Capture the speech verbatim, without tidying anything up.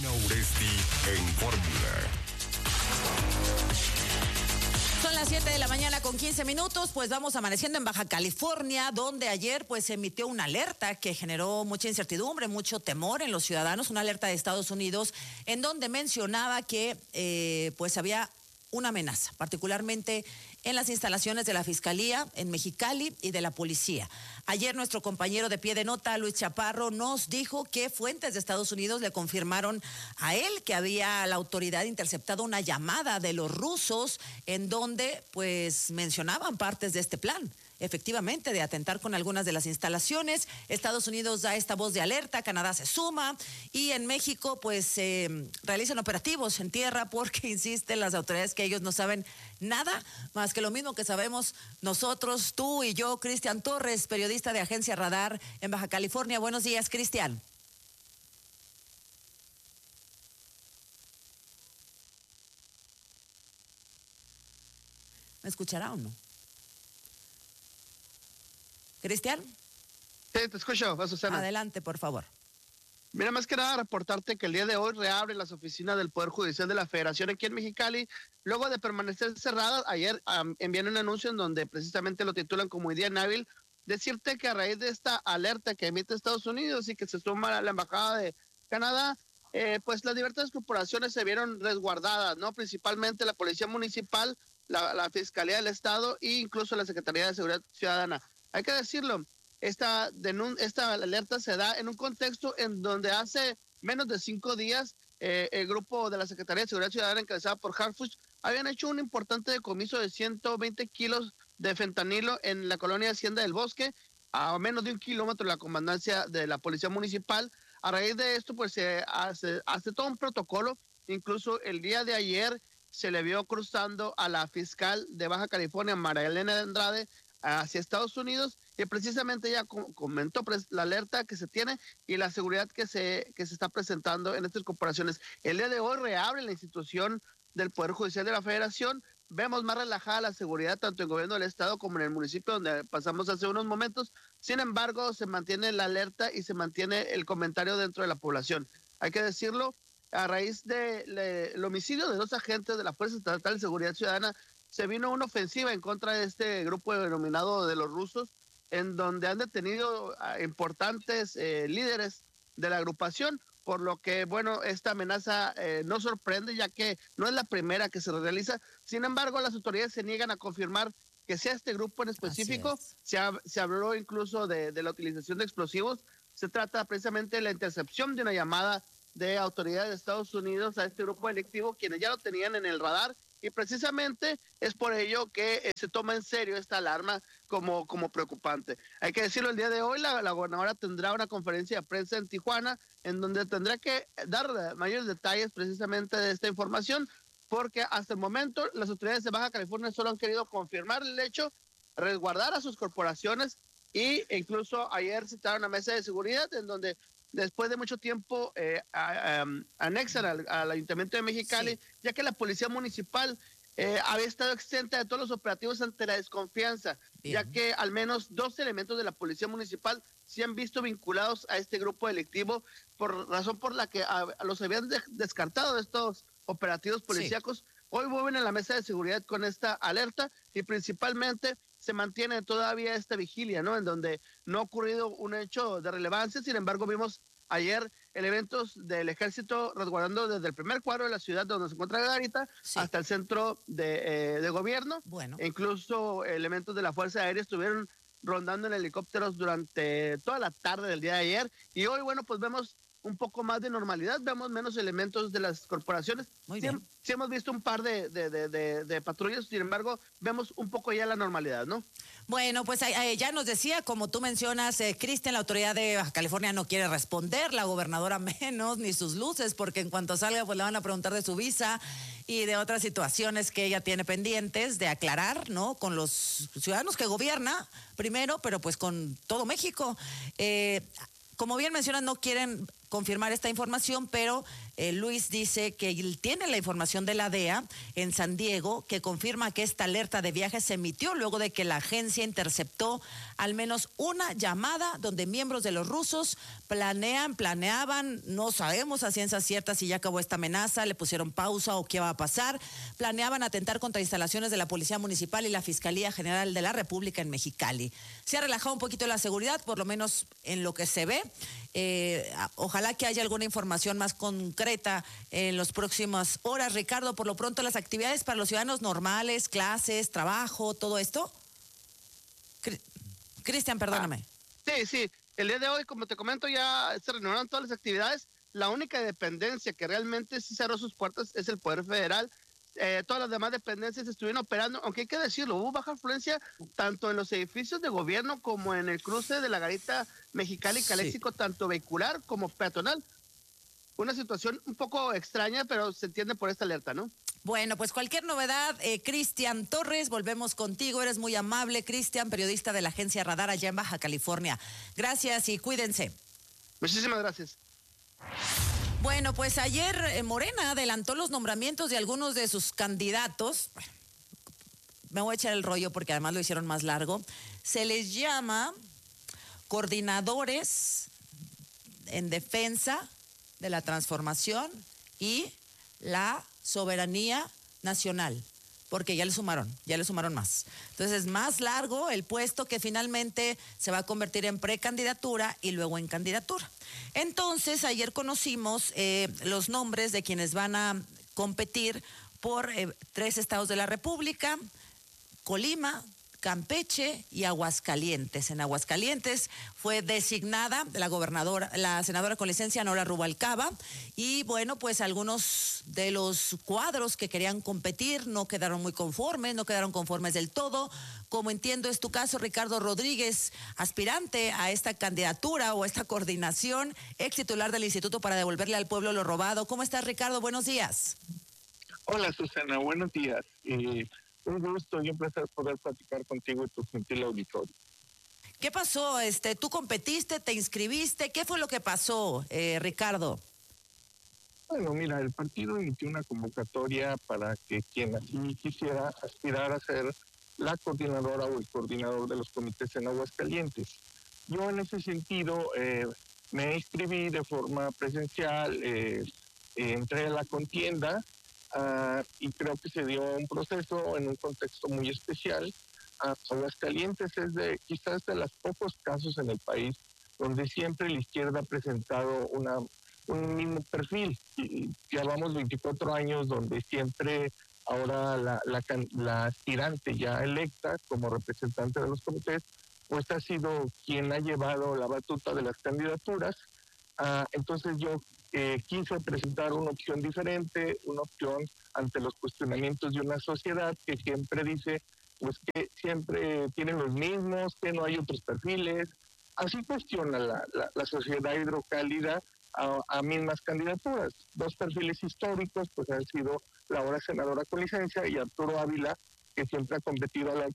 Ana Uresti en Fórmula. Son las siete de la mañana con quince minutos, pues vamos amaneciendo en Baja California, donde ayer pues se emitió una alerta que generó mucha incertidumbre, mucho temor en los ciudadanos, una alerta de Estados Unidos, en donde mencionaba que eh, pues había una amenaza, particularmente en las instalaciones de la Fiscalía en Mexicali y de la Policía. Ayer nuestro compañero de Pie de Nota, Luis Chaparro, nos dijo que fuentes de Estados Unidos le confirmaron a él que había la autoridad interceptado una llamada de los rusos en donde pues mencionaban partes de este plan, efectivamente, de atentar con algunas de las instalaciones. Estados Unidos da esta voz de alerta, Canadá se suma y en México pues eh, realizan operativos en tierra porque insisten las autoridades que ellos no saben nada más que lo mismo que sabemos nosotros, tú y yo. Cristian Torres, periodista de Agencia Radar en Baja California. Buenos días, Cristian. ¿Me escuchará o no? ¿Cristian? Sí, te escucho, Susana. Adelante, por favor. Mira, más que nada reportarte que el día de hoy reabren las oficinas del Poder Judicial de la Federación aquí en Mexicali, luego de permanecer cerradas. Ayer um, envían un anuncio en donde precisamente lo titulan como día inhábil. Decirte que a raíz de esta alerta que emite Estados Unidos y que se suma a la Embajada de Canadá, eh, pues las diversas corporaciones se vieron resguardadas, ¿no? Principalmente la Policía Municipal, la, la Fiscalía del Estado e incluso la Secretaría de Seguridad Ciudadana. Hay que decirlo, esta, denun esta alerta se da en un contexto en donde hace menos de cinco días eh, el grupo de la Secretaría de Seguridad Ciudadana encabezada por Harfuch habían hecho un importante decomiso de ciento veinte kilos de fentanilo en la colonia Hacienda del Bosque, a menos de un kilómetro de la comandancia de la Policía Municipal. A raíz de esto, pues se hace, hace todo un protocolo. Incluso el día de ayer se le vio cruzando a la fiscal de Baja California, María Elena de Andrade, hacia Estados Unidos, y precisamente ella comentó la alerta que se tiene y la seguridad que se, que se está presentando en estas corporaciones. El día de hoy reabre la institución del Poder Judicial de la Federación. Vemos más relajada la seguridad tanto en el gobierno del estado como en el municipio donde pasamos hace unos momentos. Sin embargo, se mantiene la alerta y se mantiene el comentario dentro de la población. Hay que decirlo, a raíz del homicidio de dos agentes de la Fuerza Estatal de Seguridad Ciudadana, se vino una ofensiva en contra de este grupo denominado de los rusos, en donde han detenido a importantes eh, líderes de la agrupación, por lo que, bueno, esta amenaza eh, no sorprende, ya que no es la primera que se realiza. Sin embargo, las autoridades se niegan a confirmar que sea este grupo en específico. Se, ha, se habló incluso de, de la utilización de explosivos. Se trata precisamente de la intercepción de una llamada de autoridades de Estados Unidos a este grupo delictivo, quienes ya lo tenían en el radar, y precisamente es por ello que eh, se toma en serio esta alarma como, como preocupante. Hay que decirlo, el día de hoy la, la gobernadora tendrá una conferencia de prensa en Tijuana, en donde tendrá que dar mayores detalles precisamente de esta información, porque hasta el momento las autoridades de Baja California solo han querido confirmar el hecho, resguardar a sus corporaciones, y incluso ayer citaron una mesa de seguridad en donde después de mucho tiempo eh, a, a, anexan al, al Ayuntamiento de Mexicali, sí, ya que la Policía Municipal eh, había estado exenta de todos los operativos ante la desconfianza. Bien. Ya que al menos dos elementos de la Policía Municipal se han visto vinculados a este grupo delictivo, por razón por la que a, a los habían de, descartado de estos operativos policíacos. Sí. Hoy vuelven a la mesa de seguridad con esta alerta y principalmente se mantiene todavía esta vigilia, ¿no? En donde no ha ocurrido un hecho de relevancia. Sin embargo, vimos ayer elementos del ejército resguardando desde el primer cuadro de la ciudad donde se encuentra Garita, sí, hasta el centro de, eh, de gobierno. Bueno. E incluso elementos de la Fuerza Aérea estuvieron rondando en helicópteros durante toda la tarde del día de ayer. Y hoy, bueno, pues vemos un poco más de normalidad, vemos menos elementos de las corporaciones. Muy bien. Sí, sí hemos visto un par de, de, de, de, de patrullas, sin embargo, vemos un poco ya la normalidad, ¿no? Bueno, pues eh, ya nos decía, como tú mencionas, eh, Cristian, la autoridad de Baja California no quiere responder, la gobernadora menos, ni sus luces, porque en cuanto salga, pues le van a preguntar de su visa y de otras situaciones que ella tiene pendientes de aclarar, ¿no? Con los ciudadanos que gobierna, primero, pero pues con todo México. Eh, Como bien mencionan, no quieren confirmar esta información, pero eh, Luis dice que él tiene la información de la D E A en San Diego que confirma que esta alerta de viaje se emitió luego de que la agencia interceptó al menos una llamada donde miembros de los rusos planean, planeaban, no sabemos a ciencia cierta si ya acabó esta amenaza, le pusieron pausa o qué va a pasar, planeaban atentar contra instalaciones de la Policía Municipal y la Fiscalía General de la República en Mexicali. Se ha relajado un poquito la seguridad, por lo menos en lo que se ve. Eh, ojalá que haya alguna información más concreta en las próximas horas. Ricardo, por lo pronto las actividades para los ciudadanos normales, clases, trabajo, todo esto. Cri- Cristian, perdóname. Ah, sí, sí. El día de hoy, como te comento, ya se renovaron todas las actividades. La única dependencia que realmente sí cerró sus puertas es el Poder Federal. Eh, todas las demás dependencias estuvieron operando, aunque hay que decirlo, hubo baja afluencia tanto en los edificios de gobierno como en el cruce de la garita Mexicali-Caléxico, sí, tanto vehicular como peatonal. Una situación un poco extraña, pero se entiende por esta alerta, ¿no? Bueno, pues cualquier novedad, eh, Cristian Torres, volvemos contigo. Eres muy amable, Cristian, periodista de la agencia Radar allá en Baja California. Gracias y cuídense. Muchísimas gracias. Bueno, pues ayer eh, Morena adelantó los nombramientos de algunos de sus candidatos. Bueno, me voy a echar el rollo porque además lo hicieron más largo. Se les llama coordinadores en defensa de la transformación y la soberanía nacional, porque ya le sumaron, ya le sumaron más. Entonces es más largo el puesto que finalmente se va a convertir en precandidatura y luego en candidatura. Entonces ayer conocimos eh, los nombres de quienes van a competir por eh, tres estados de la República: Colima, Campeche y Aguascalientes. En Aguascalientes fue designada la gobernadora, la senadora con licencia Nora Rubalcaba, y bueno, pues algunos de los cuadros que querían competir no quedaron muy conformes, no quedaron conformes del todo. Como entiendo es tu caso, Ricardo Rodríguez, aspirante a esta candidatura o esta coordinación, ex titular del Instituto para Devolverle al Pueblo lo Robado. ¿Cómo estás, Ricardo? Buenos días. Hola, Susana, buenos días. Eh, un gusto y un placer poder platicar contigo y tu gentil auditorio. ¿Qué pasó? Este, ¿tú competiste, te inscribiste? ¿Qué fue lo que pasó, eh, Ricardo? Bueno, mira, el partido emitió una convocatoria para que quien así quisiera aspirar a ser la coordinadora o el coordinador de los comités en Aguascalientes. Yo en ese sentido eh, me inscribí de forma presencial, eh, entré a la contienda. Uh, y creo que se dio un proceso en un contexto muy especial. Uh, Aguascalientes es de quizás de los pocos casos en el país donde siempre la izquierda ha presentado una, un mismo perfil. Y llevamos veinticuatro años donde siempre ahora la, la, la aspirante ya electa como representante de los comités, pues ha sido quien ha llevado la batuta de las candidaturas. Uh, entonces yo Eh, quise presentar una opción diferente, una opción ante los cuestionamientos de una sociedad que siempre dice pues que siempre tienen los mismos, que no hay otros perfiles. Así cuestiona la, la, la sociedad hidrocálida a, a mismas candidaturas. Dos perfiles históricos pues han sido la ahora senadora con licencia y Arturo Ávila, que siempre ha competido a la